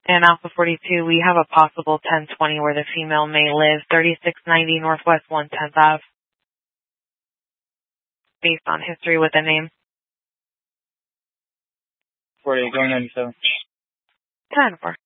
And Alpha 42, we have a possible 1020 where the female may live, 3690 Northwest 110th Ave, based on history with the name. 48 going 97. 10-4.